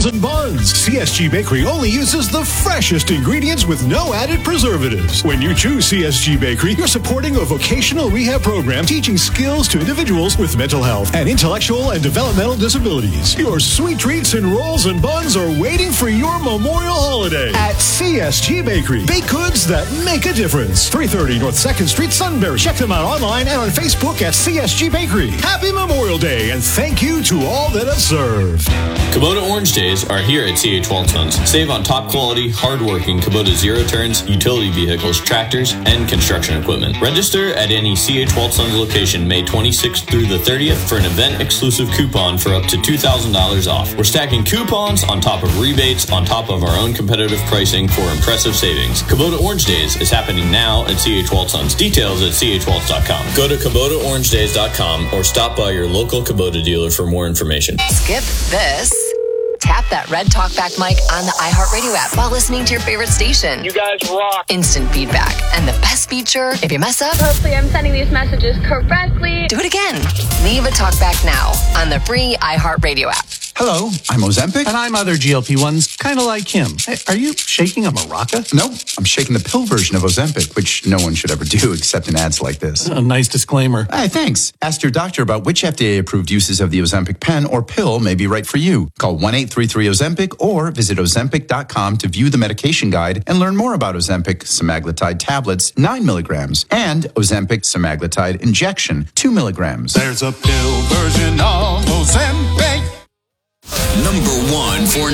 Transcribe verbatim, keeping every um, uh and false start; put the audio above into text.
rolls, and buns. C S G Bakery only uses the freshest ingredients with no added preservatives. When you choose C S G Bakery, you're supporting a vocational rehab program teaching skills to individuals with mental health and intellectual and developmental disabilities. Your sweet treats and rolls and buns are waiting for your Memorial holiday at C S G Bakery. Baked goods that make a difference. three thirty North second Street, Sunbury. Check them out online and on Facebook at C S G Bakery. Happy Memorial Day, and thank you to all that have served. Kubota Orange Days are here at C H Waltons. Save on top quality, hard-working Kubota zero turns, utility vehicles, tractors, and construction equipment. Register at any C H Waltons location May twenty-sixth through the thirtieth for an event-exclusive coupon for up to two thousand dollars off. We're stacking coupons on top of rebates on top of our own competitive pricing for impressive savings. Kubota Orange Days is happening now at C H Waltons. Details at c h waltz dot com. Go to kubota orange days dot com or stop by your local Kubota dealer for more information. Skip this. Tap that red talkback mic on the iHeartRadio app while listening to your favorite station. You guys rock. Instant feedback. And the best feature, if you mess up, hopefully I'm sending these messages correctly. Do it again. Leave a talkback now on the free iHeartRadio app. Hello, I'm Ozempic. And I'm other G L P ones, kind of like him. Hey, are you shaking a maraca? No, I'm shaking the pill version of Ozempic, which no one should ever do except in ads like this. A nice disclaimer. Hey, thanks. Ask your doctor about which F D A-approved uses of the Ozempic pen or pill may be right for you. Call one eight three three Ozempic or visit ozempic dot com to view the medication guide and learn more about Ozempic semaglutide tablets, nine milligrams, and Ozempic semaglutide injection, two milligrams. There's a pill version of Ozempic. Number one for